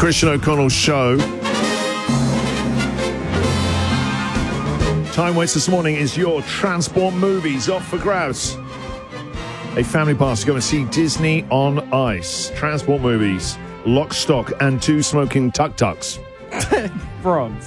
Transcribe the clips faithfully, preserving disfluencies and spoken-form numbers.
Christian O'Connell Show. Time waits this morning is your transport movies off for grabs. A family pass to go and see Disney on Ice. Transport movies, Lock, Stock, and Two Smoking Tuk-Tuks. Bronze.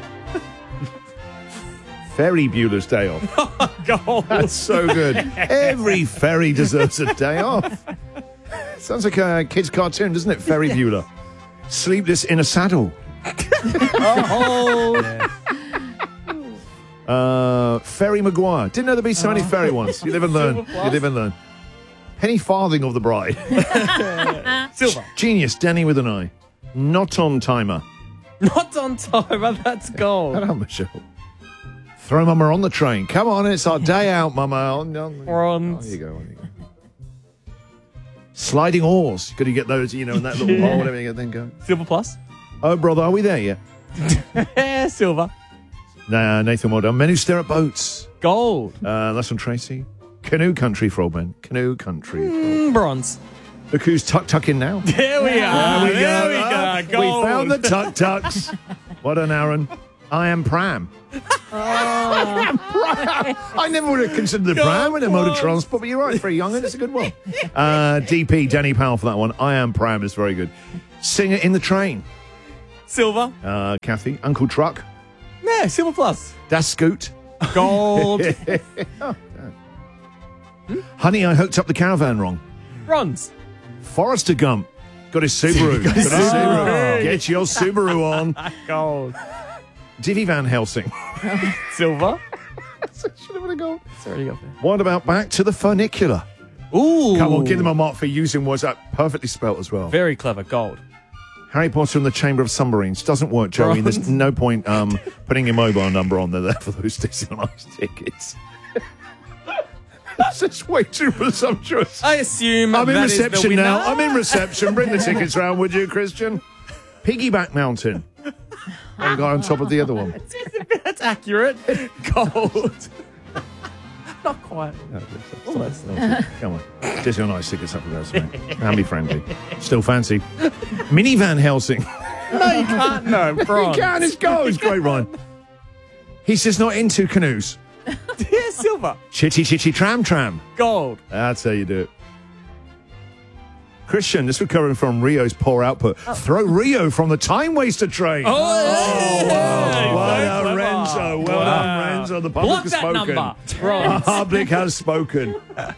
Ferry Bueller's Day Off. Gold. That's so good. Every ferry deserves a day off. Sounds like a kid's cartoon, doesn't it? Ferry Bueller. Sleepless in a Saddle. Oh. Yeah. Uh, Ferry Maguire. Didn't know there'd be so many ferry ones. You live and learn. You live and learn. Penny Farthing of the Bride. Silver. Genius, Danny with an eye. Not on Timer. Not on timer, that's gold. Hello, Michelle. Throw Mama on the train. Come on, it's our day out, Mama. On, on, Bronze. There you go. There you go. Sliding oars. Got to get those, you know, in that little hole, whatever you then go. Silver plus. Oh, brother, are we there yet? Yeah, silver. Nah, Nathan, well done. Men Who Stare at Boats. Gold. Uh, that's from Tracy. Canoe Country for old men. Canoe Country. Mm, bronze. Look who's tuck-tucking now. There we are. There we there go. we Ah, go. Gold. We found the tuck-tucks. Well done, Aaron. I am Pram. I never would have considered the Go pram in a mode of on. transport, but you're right, for a young'un, it's a good one. Uh, D P, Danny Powell for that one. I am Pram is very good. Singer in the Train. Silver. Uh, Kathy. Uncle Truck. Yeah, silver plus. Das Scoot. Gold. Honey, I hooked up the caravan wrong. Bronze. Forrester Gump. Got his Subaru. Got his Subaru. Oh. Get your Subaru on. Gold. Divvy Van Helsing. Silver. Should have been a gold. It's already up there. What about Back to the Funicular? Ooh. Come on, give them a mark for using words that perfectly spelt as well. Very clever. Gold. Harry Potter and the Chamber of Submarines doesn't work, Joey. Bronze. There's no point um, putting your mobile number on there for those Disney on Ice tickets. That's just way too presumptuous. I assume I'm in that is the reception winner. now. I'm in reception. Bring the tickets round, would you, Christian? Piggyback Mountain. One guy on top of the other one. That's accurate. Gold. Not quite. Almost. Come on. Disney on Ice tickets up for those, mate. Family friendly. Still fancy. Mini Van Helsing. No, you can't. No, bronze. He can. It's gold. It's great, Ryan. He's just not into canoes. Yeah, silver. Chitty Chitty Tram Tram. Gold. That's how you do it. Christian, this recovering from Rio's poor output. Throw Rio from the Time Waster train. Oh, wow. yeah. Well So done, clever. Renzo. Well Wow. done, Renzo. The public Block has that spoken. number. The Bronze. public has spoken.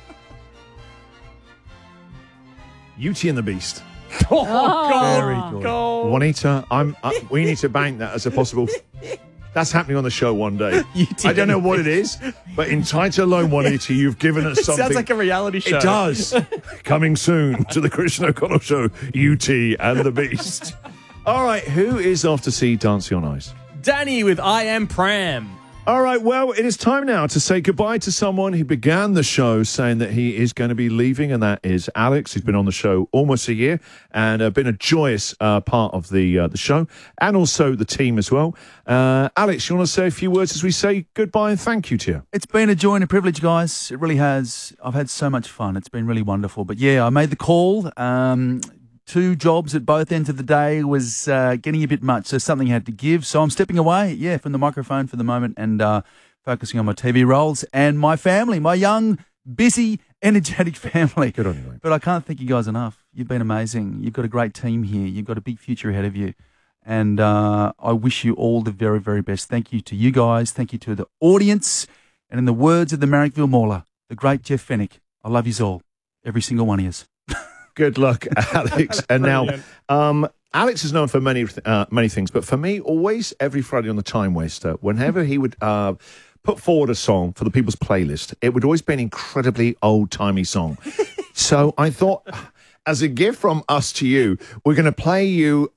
Beauty and the Beast. Oh, gold. Very good. Gold. Juanita, I'm. Uh, we need to bank that as a possible. That's happening on the show one day. You I don't know did. what it is, but in title alone, Juanita, you've given us It something. sounds like a reality show. It does. Coming soon to the Christian O'Connell Show, U T and the Beast. All right, who is off to see Dancing on Ice? Danny with I Am Pram. All right, well, it is time now to say goodbye to someone who began the show saying that he is going to be leaving, and that is Alex. He's been on the show almost a year and uh, been a joyous uh, part of the uh, the show and also the team as well. Uh, Alex, you want to say a few words as we say goodbye and thank you to you? It's been a joy and a privilege, guys. It really has. I've had so much fun. It's been really wonderful. But yeah, I made the call. Um, two jobs at both ends of the day was uh, getting a bit much, so something had to give. So I'm stepping away, yeah, from the microphone for the moment and uh, focusing on my T V roles and my family, my young, busy, energetic family. Good on you, mate. But I can't thank you guys enough. You've been amazing. You've got a great team here. You've got a big future ahead of you. And uh, I wish you all the very, very best. Thank you to you guys. Thank you to the audience. And in the words of the Marrickville Mauler, the great Jeff Fennick, I love yous all, every single one of yous. Good luck, Alex. And now, Brilliant. um, Alex is known for many uh, many things, but for me, always every Friday on the Time Waster, whenever he would uh, put forward a song for the people's playlist, it would always be an incredibly old-timey song. So I thought, as a gift from us to you, we're going to play you.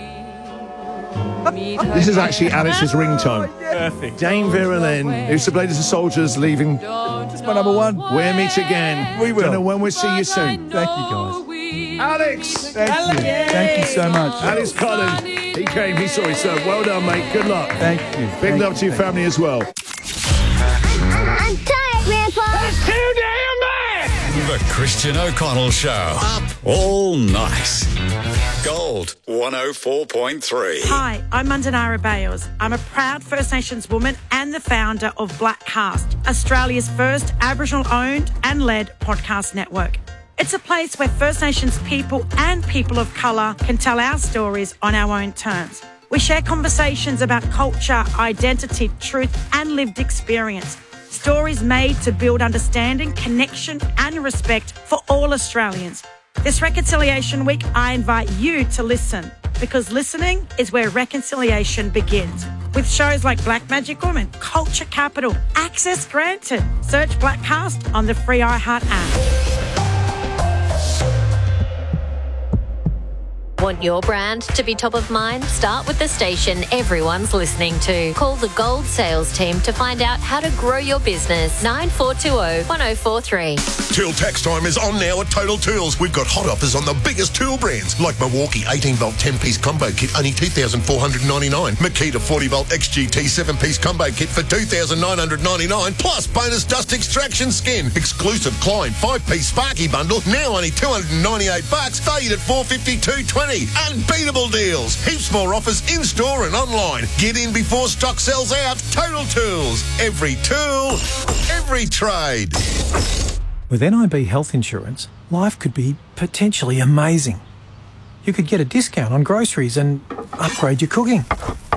This is actually Alex's ringtone. Perfect. Dame Vera Lynn, who used to play as the Soldiers, leaving. It's my number one. We'll meet again. We will. Don't know when we'll see you soon. Thank you, guys. Alex! Thank you. Thank you so much. Alex Cullen. He came, he saw it, so well done, mate. Good luck. Thank you. Big Thank love you. to your family as well. I'm tired, Grandpa. Too damn bad! The Christian O'Connell Show. Up all night. Gold one oh four point three. Hi, I'm Mandanara Bales. I'm a proud First Nations woman and the founder of Blackcast, Australia's first Aboriginal-owned and led podcast network. It's a place where First Nations people and people of colour can tell our stories on our own terms. We share conversations about culture, identity, truth and lived experience. Stories made to build understanding, connection and respect for all Australians. This Reconciliation Week, I invite you to listen, because listening is where reconciliation begins. With shows like Black Magic Woman, Culture Capital, Access Granted. Search Blackcast on the free iHeart app. Want your brand to be top of mind? Start with the station everyone's listening to. Call the Gold Sales Team to find out how to grow your business. nine four two zero, one zero four three. Tool tax time is on now at Total Tools. We've got hot offers on the biggest tool brands like Milwaukee eighteen volt ten piece combo kit, only two thousand four hundred ninety-nine dollars. Makita forty volt X G T seven piece combo kit for two thousand nine hundred ninety-nine dollars. Plus bonus dust extraction skin. Exclusive Klein five piece Sparky bundle, now only two hundred ninety-eight bucks, valued at four fifty-two twenty. Unbeatable deals. Heaps more offers in store and online. Get in before stock sells out. Total Tools. Every tool, every trade. With N I B Health Insurance, life could be potentially amazing. You could get a discount on groceries and upgrade your cooking.